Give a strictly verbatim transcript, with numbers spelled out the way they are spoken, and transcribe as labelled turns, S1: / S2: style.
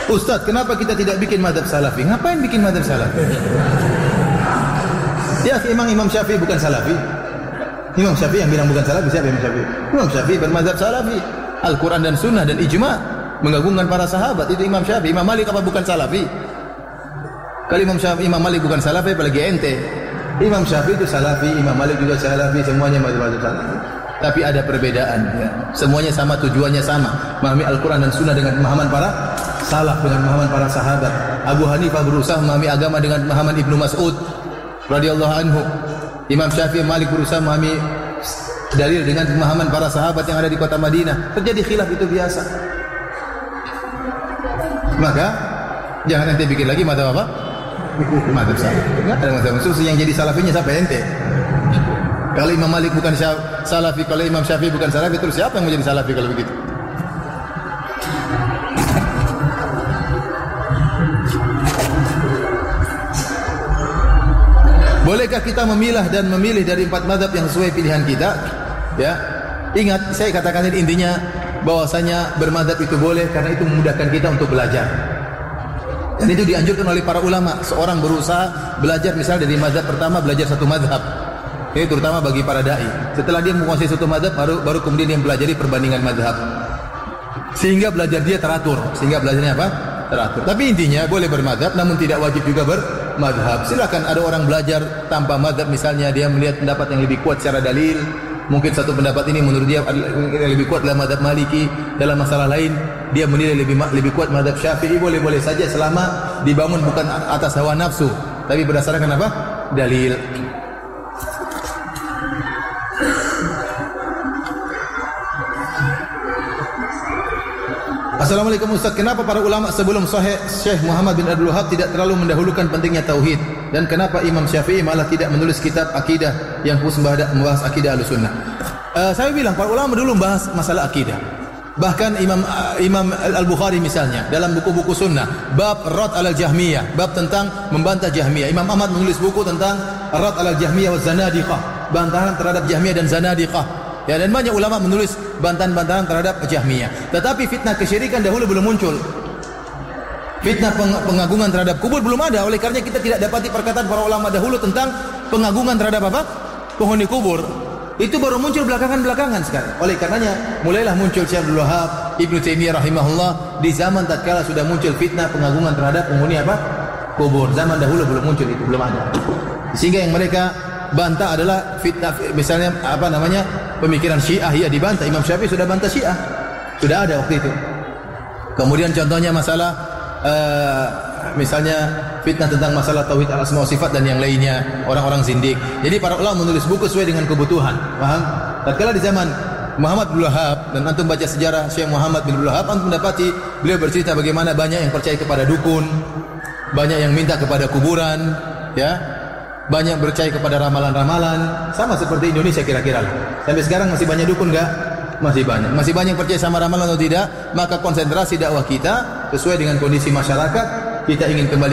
S1: Ustaz, kenapa kita tidak bikin mazhab salafi? Ngapain bikin mazhab salafi? Ya, Imam Imam Syafi'i bukan salafi. Imam Syafi'i yang bilang bukan salafi, siapa Imam Syafi'i? Imam Syafi'i bermazhab salafi. Al-Quran dan Sunnah dan ijma' mengagungkan para sahabat, itu Imam Syafi'i. Imam Malik apa bukan salafi? Kalau Imam Syafi'i, Imam Malik bukan salafi, apalagi ente. Imam Syafi'i itu salafi, Imam Malik juga salafi, semuanya mazhab salafi. Tapi ada perbedaan, ya. Semuanya sama, tujuannya sama, memahami Al-Quran dan Sunnah dengan pemahaman para salaf, dengan pemahaman para sahabat. Abu Hanifah berusaha memahami agama dengan pemahaman Ibnu Mas'ud radhiyallahu anhu. Imam Syafi'i, Malik berusaha memahami dalil dengan pemahaman para sahabat yang ada di kota Madinah. Terjadi khilaf, itu biasa. Maka jangan ente bikin lagi mazhab apa? Mazhab salaf. Enggak ada mazhab khusus yang jadi salafinya sampai ente. Kalau Imam Malik bukan salafi, kalau Imam Syafi'i bukan salafi, terus siapa yang menjadi salafi kalau begitu? Bolehkah kita memilah dan memilih dari empat mazhab yang sesuai pilihan kita? Ya, ingat, saya katakan ini intinya bahwasanya bermazhab itu boleh karena itu memudahkan kita untuk belajar. Dan itu dianjurkan oleh para ulama. Seorang berusaha belajar misalnya dari mazhab pertama, belajar satu mazhab. Ini terutama bagi para dai. Setelah dia menguasai satu mazhab, baru baru kemudian dia mempelajari perbandingan mazhab. Sehingga belajar dia teratur. Sehingga belajarnya apa? Teratur. Tapi intinya boleh bermazhab, namun tidak wajib juga bermazhab. Silakan ada orang belajar tanpa mazhab, misalnya dia melihat pendapat yang lebih kuat secara dalil. Mungkin satu pendapat ini menurut dia lebih kuat dalam mazhab Maliki, dalam masalah lain dia menilai lebih lebih kuat mazhab Syafi'i. Boleh-boleh saja selama dibangun bukan atas hawa nafsu, tapi berdasarkan apa? Dalil. Assalamualaikum Ustaz, kenapa para ulama sebelum Sahih Syekh Muhammad bin Abdul Wahab tidak terlalu mendahulukan pentingnya tauhid, dan kenapa Imam Syafi'i malah tidak menulis kitab akidah yang khusus membahas akidah Ahlussunnah? Uh, saya bilang para ulama dulu membahas masalah akidah. Bahkan Imam uh, Imam Al-Bukhari misalnya dalam buku-buku sunnah bab Rad al-Jahmiyah, bab tentang membantah Jahmiyah. Imam Ahmad menulis buku tentang Rad al-Jahmiyah wa Zanadiqah, bantahan terhadap Jahmiyah dan Zanadiqah. Ya, dan banyak ulama menulis bantahan-bantahan terhadap Jahmiyah. Tetapi fitnah kesyirikan dahulu belum muncul. Fitnah pengagungan terhadap kubur belum ada. Oleh karena kita tidak dapati perkataan para ulama dahulu tentang pengagungan terhadap apa? Penghuni kubur. Itu baru muncul belakangan-belakangan sekarang. Oleh karenanya mulailah muncul Syekh Abdul Wahab, Ibnu Taimiyah rahimahullah di zaman tatkala sudah muncul fitnah pengagungan terhadap penghuni apa? Kubur. Zaman dahulu belum muncul, itu belum ada. Sehingga yang mereka bantah adalah fitnah, misalnya apa namanya, pemikiran Syiah, ya dibantah. Imam Syafi'i sudah bantah Syiah, sudah ada waktu itu. Kemudian contohnya masalah uh, misalnya fitnah tentang masalah tauhid al-asma wa sifat dan yang lainnya, orang-orang zindik. Jadi para ulama menulis buku sesuai dengan kebutuhan, paham? Tatkala di zaman Muhammad bin Wahab, dan antum baca sejarah Syekh Muhammad bin Wahab, antum mendapati beliau bercerita bagaimana banyak yang percaya kepada dukun, banyak yang minta kepada kuburan, ya, banyak percaya kepada ramalan-ramalan, sama seperti Indonesia kira-kira. Sampai sekarang masih banyak dukun enggak? Masih banyak. Masih banyak percaya sama ramalan atau tidak? Maka konsentrasi dakwah kita sesuai dengan kondisi masyarakat. Kita ingin kembali